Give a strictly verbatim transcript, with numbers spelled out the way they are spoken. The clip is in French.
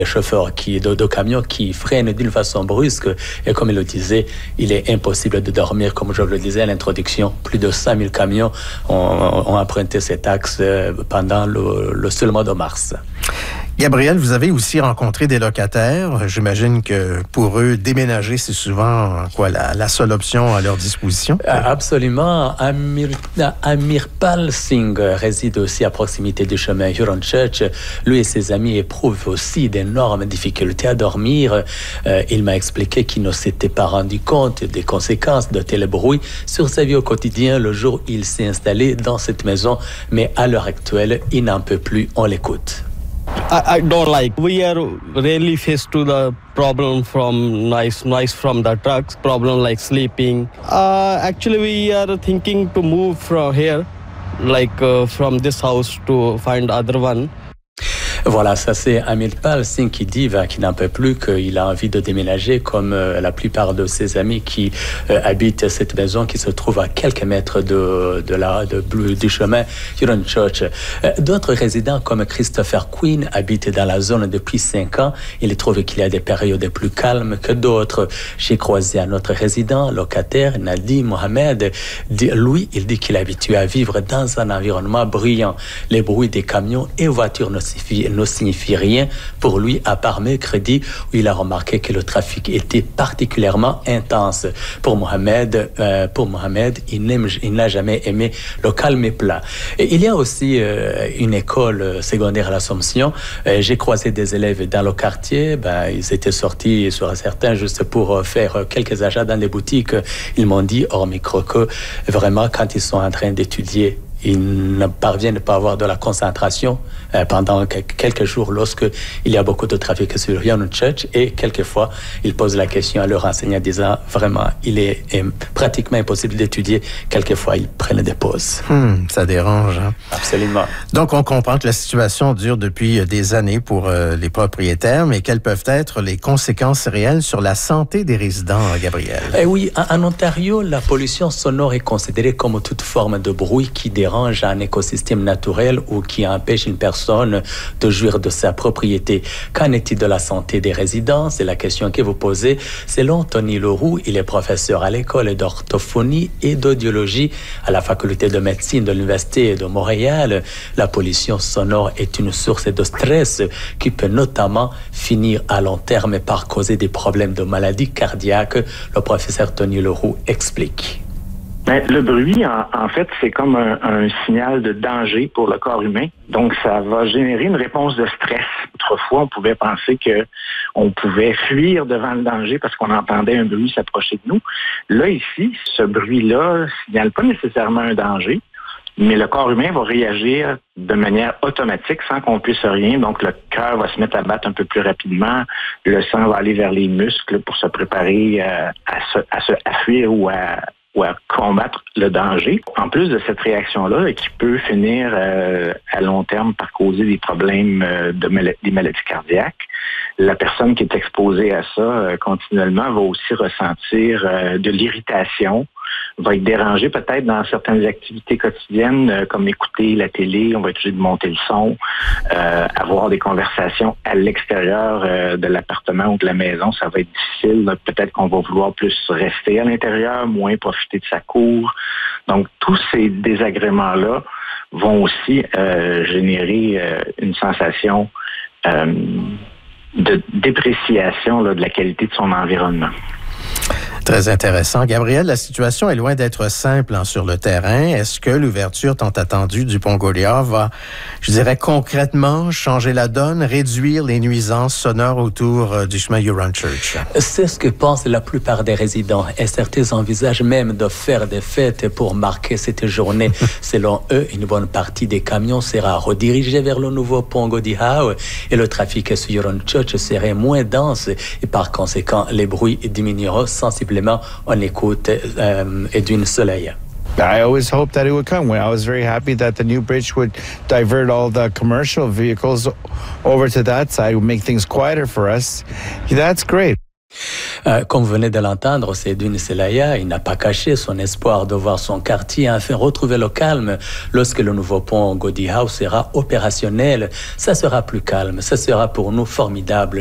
chauffeurs qui, de, de camions qui freinent d'une façon brusque. Et comme il le disait, il est impossible de dormir. Comme je le disais à l'introduction, plus de cinq mille camions ont, ont emprunté cet axe pendant le, le seul mois de mars. Gabriel, vous avez aussi rencontré des locataires. J'imagine que pour eux, déménager, c'est souvent quoi, la, la seule option à leur disposition. Absolument. Amir, Amirpal Singh réside aussi à proximité du chemin Huron Church. Lui et ses amis éprouvent aussi d'énormes difficultés à dormir. Euh, il m'a expliqué qu'il ne s'était pas rendu compte des conséquences de tels bruits sur sa vie au quotidien le jour où il s'est installé dans cette maison. Mais à l'heure actuelle, il n'en peut plus. On l'écoute. I, I don't like. We are rarely faced to the problem from noise, noise from the trucks, problem like sleeping. Uh, actually, we are thinking to move from here, like uh, from this house to find other one. Voilà, ça c'est Amirpal Singh qui dit ben, qu'il n'en peut plus, qu'il a envie de déménager comme euh, la plupart de ses amis qui euh, habitent cette maison qui se trouve à quelques mètres de, de la, de, du chemin Huron Church. Euh, d'autres résidents comme Christopher Quinn habitent dans la zone depuis cinq ans. Il trouve qu'il y a des périodes plus calmes que d'autres. J'ai croisé un autre résident, locataire, Nadim Mohamed. Lui, il dit qu'il est habitué à vivre dans un environnement bruyant. Les bruits des camions et voitures ne suffisent ne signifie rien pour lui à part mercredi où il a remarqué que le trafic était particulièrement intense. Pour Mohamed, euh, pour Mohamed, il, n'aime, il n'a jamais aimé le calme et plat. Et il y a aussi euh, une école secondaire à l'Assomption. Euh, j'ai croisé des élèves dans le quartier. Ben, ils étaient sortis sur certains juste pour faire quelques achats dans des boutiques. Ils m'ont dit hors micro que vraiment quand ils sont en train d'étudier, ils ne parviennent pas à avoir de la concentration euh, pendant quelques jours lorsque il y a beaucoup de trafic sur Huron Church et quelquefois ils posent la question à leur enseignant disant vraiment il est, est pratiquement impossible d'étudier. Quelquefois ils prennent des pauses. Hmm, ça dérange. Hein? Absolument. Donc on comprend que la situation dure depuis des années pour euh, les propriétaires, mais quelles peuvent être les conséquences réelles sur la santé des résidents, Gabriel? Eh oui, en, en Ontario, la pollution sonore est considérée comme toute forme de bruit qui dérange un écosystème naturel ou qui empêche une personne de jouir de sa propriété. Qu'en est-il de la santé des résidents? C'est la question que vous posez. Selon Tony Leroux, il est professeur à l'école d'orthophonie et d'audiologie à la faculté de médecine de l'Université de Montréal. La pollution sonore est une source de stress qui peut notamment finir à long terme par causer des problèmes de maladies cardiaques. Le professeur Tony Leroux explique. Ben, le bruit, en, en fait, c'est comme un, un signal de danger pour le corps humain. Donc, ça va générer une réponse de stress. Autrefois, on pouvait penser que on pouvait fuir devant le danger parce qu'on entendait un bruit s'approcher de nous. Là, ici, ce bruit-là ne signale pas nécessairement un danger, mais le corps humain va réagir de manière automatique sans qu'on puisse rien. Donc, le cœur va se mettre à battre un peu plus rapidement. Le sang va aller vers les muscles pour se préparer euh, à, se, à, se, à fuir ou à ou à combattre le danger. En plus de cette réaction-là, qui peut finir euh, à long terme par causer des problèmes euh, de mal- des maladies cardiaques, la personne qui est exposée à ça euh, continuellement va aussi ressentir euh, de l'irritation, va être dérangée peut-être dans certaines activités quotidiennes, euh, comme écouter la télé, on va être obligé de monter le son, euh, avoir des conversations à l'extérieur euh, de l'appartement ou de la maison, ça va être difficile. Là, peut-être qu'on va vouloir plus rester à l'intérieur, moins profiter de sa cour. Donc, tous ces désagréments-là vont aussi euh, générer euh, une sensation euh, de dépréciation là, de la qualité de son environnement. Très intéressant. Gabriel, la situation est loin d'être simple hein, sur le terrain. Est-ce que l'ouverture tant attendue du pont Goliath va, je dirais, concrètement changer la donne, réduire les nuisances sonores autour euh, du chemin Huron Church? C'est ce que pensent la plupart des résidents et certains envisagent même de faire des fêtes pour marquer cette journée. Selon eux, une bonne partie des camions sera redirigée vers le nouveau pont Goliath et le trafic sur Huron Church serait moins dense et par conséquent, les bruits diminueront sensiblement. On écoute euh, Edwin Soleil. I always hoped that it would come. I was very happy that the new bridge would divert all the commercial vehicles over to that side, would make things quieter for us. That's great. Euh, comme vous venez de l'entendre, Seydouine Selaya, il n'a pas caché son espoir de voir son quartier enfin retrouver le calme lorsque le nouveau pont Gordie Howe sera opérationnel. Ça sera plus calme, ça sera pour nous formidable.